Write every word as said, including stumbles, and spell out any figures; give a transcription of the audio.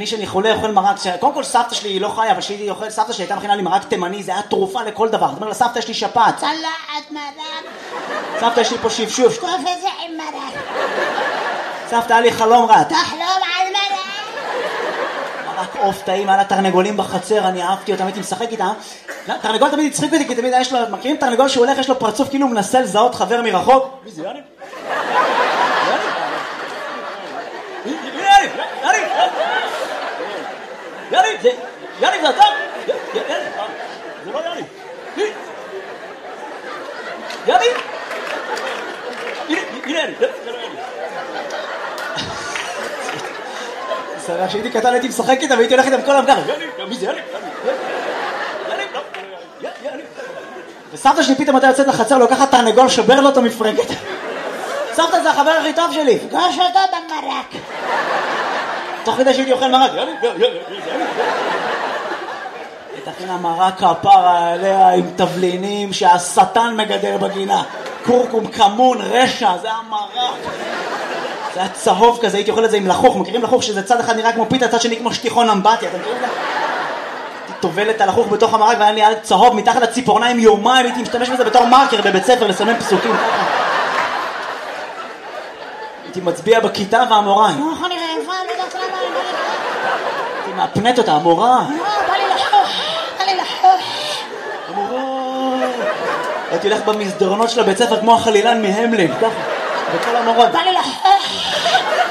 אני שאני חולה אוכל מרק, קודם כל סבתא שלי היא לא חיה, אבל שהיא אוכל, סבתא שלי הייתה מכינה לי מרק תימני, זה היה תרופה לכל דבר. זאת אומרת לה, סבתא יש לי שפעת. צלחת מרק. סבתא יש לי פה שפשוף. שטוף את זה עם מרק. סבתא היה לי חלום רע. תחלום על מרק. מרק עוף טעים, היה לה תרנגולים בחצר, אני אהבתי אותם, הייתי משחק איתה. תרנגול תמיד הצחיק אותי, כי תמיד יש לו, מכירים תרנגול שהוא הולך, יש לו פרצוף כאילו הוא מנסה לזהות חבר מרחוק? מי זה יאני? יאני! יאני! יאני! זה... יאני זה אתה? יאני! זה לא יאני! יאני! הנה יאני! זה לא יאני! סרח שהייתי קטן הייתי משחק איתה והייתי הולך איתם כל המגר. יאני! מי זה יאני? יאני! לא! יאני! וסבתא שלי פתאום הייתה יוצאת לחצר לוקחת תרנגול שובר לו אותו מפרקת. סבתא זה החבר הכי טוב שלי. פגוש אותו במרק. תוך כדי שהייתי אוכל מרק. יאני! יאני! תכינה מרק כפרה עליה עם תבלינים שהשטן מגדל בגינה. קורקום, כמון, רשע, זה היה מרק. זה היה צהוב כזה, הייתי אוכל את זה עם לחוך. מכירים לחוך שזה צד אחד נראה כמו פיתה, צד שני כמו שטיחון אמבטיה, אתם מכירים את זה? הייתי טובל את הלחוך בתוך המרק והיה לי יד צהוב מתחת לציפורניים יומיים, הייתי משתמש בזה בתור מרקר בבית ספר לסמן פסוקים. הייתי מצביע בכיתה והמורה. לא יכול נראה, איפה אני יודעת למה אני בא לי. הייתי מאפנת אותה, המורה. לא, בא לי לחוך, בא לי לחוך. המורה. הייתי הולך במסדרונות של הבית ספר כמו החלילן מהמלין, ככה. וכל המורות. בא לי לחוך.